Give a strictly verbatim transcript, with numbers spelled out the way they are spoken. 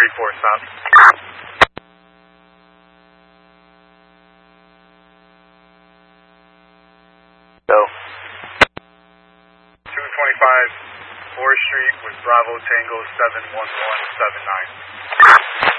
three four, stop. So. two twenty-five fourth Street with Bravo Tango seven one one seven nine.